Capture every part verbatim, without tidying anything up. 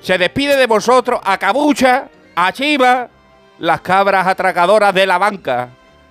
Se despide de vosotros a Cabucha, a Chiva, las cabras atracadoras de la banca,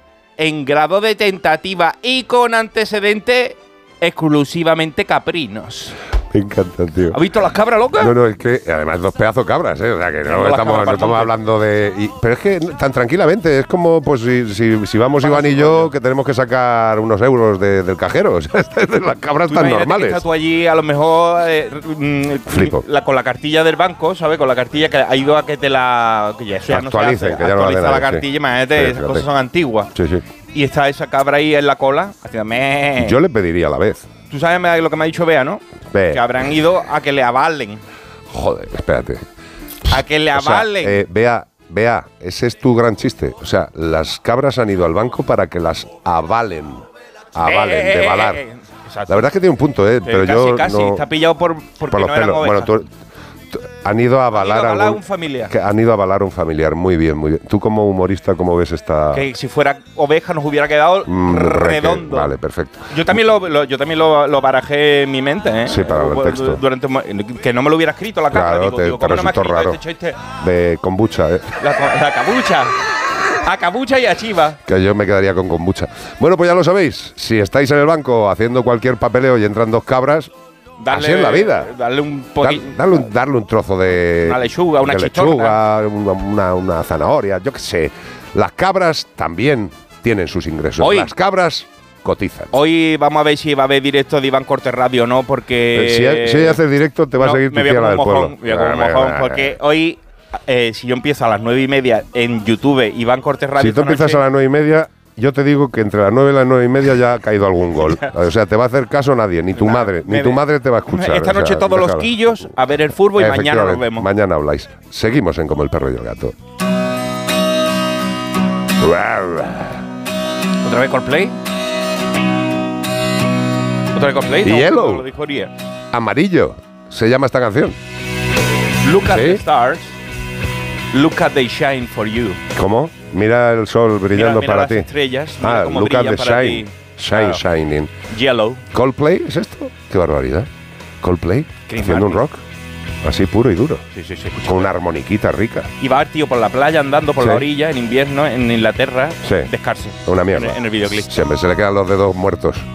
en grado de tentativa y con antecedentes exclusivamente caprinos. Me encanta, tío. ¿Has visto las cabras locas? No, no, es que además dos pedazos cabras, ¿eh? O sea, que no, no estamos, no estamos hablando de... Y, pero es que tan tranquilamente, es como pues si, si, si vamos Iván y yo, que tenemos que sacar unos euros de, del cajero. O sea, las cabras tan normales. Estás tú allí, a lo mejor, eh, Flipo. La, con la cartilla del banco, ¿sabes? Con la cartilla que ha ido a que te la... Que ya, ya actualicen, no se hace, que ya actualiza no la, la cartilla, sí. imagínate, Sí, esas cosas son antiguas. Sí, sí. Y está esa cabra ahí en la cola, haciéndome... Yo le pediría a la vez. Tú sabes lo que me ha dicho Bea, ¿no? Ve. Que habrán ido a que le avalen. Joder, espérate. A que le O sea, avalen. eh, Bea, Bea, ese es tu gran chiste. O sea, las cabras han ido al banco para que las avalen. Avalen, Eh, de valar. eh, exacto. La verdad es que tiene un punto, ¿eh? Pero casi, yo casi. no, Está pillado por, porque por los no eran pelos. Bueno, ovejas. tú, tú- han ido a avalar, Han ido a avalar algún- un familiar. que han ido a avalar un familiar. Muy bien, muy bien. Tú como humorista, ¿cómo ves esta...? Que si fuera oveja nos hubiera quedado Mm, redondo. Vale, perfecto. Yo también lo, lo- yo también lo, lo barajé en mi mente, ¿eh? Sí, para el texto. Durante un mo- que no me lo hubiera escrito la cabra. Claro, digo, te- digo, te ¿cómo no me ha resultó escrito raro. este chiste? De kombucha, ¿eh? La, la cabucha. A cabucha y a chiva. Que yo me quedaría con kombucha. Bueno, pues ya lo sabéis. Si estáis en el banco haciendo cualquier papeleo y entran dos cabras, Darle, así es la vida. Darle un Dar- poquito. darle, un, darle un trozo de... Una lechuga, una de chistorra. lechuga, una, una, una zanahoria, yo qué sé. Las cabras también tienen sus ingresos. Hoy- Las cabras cotizan. Hoy vamos a ver si va a haber directo de Iván Cortés Radio o no, porque... si, ha- si haces directo, te va no, a seguir tu me voy a tía la comer del un pueblo. mojón, me voy a comer un Ah, mojón, venga, porque venga. hoy, eh, si yo empiezo a las nueve y media en YouTube, Iván Cortés Radio... Si tú esta empiezas noche, a las nueve y media, yo te digo que entre las nueve y las nueve y media ya ha caído algún gol. O sea, te va a hacer caso nadie, ni tu Nada, madre, ni me tu ve- madre te va a escuchar. Esta o sea, noche todos los déjalo. quillos a ver el fútbol y mañana nos Efectivamente, vemos. Mañana habláis. Seguimos en Como el perro y el gato. ¿Otra vez Coldplay? ¿Otra vez Coldplay? No, Yellow. Lo dijo Uriel. Amarillo se llama esta canción. Look at ¿Sí? the stars. Look at they shine for you. ¿Cómo? Mira el sol brillando Mira, mira para las ti. estrellas. Mira Ah, cómo look at brillan the para shine. ti. Shine, Claro. shining. Yellow. ¿Coldplay es esto? Qué barbaridad. ¿Coldplay? Chris Haciendo un Martin. rock. Así puro y duro. Sí, sí, sí. escucha. Con una armoniquita rica. Y va el tío por la playa andando por Sí. la orilla en invierno en Inglaterra Sí. descalzo. Una mierda. En, en el videoclip. Siempre se le quedan los dedos muertos.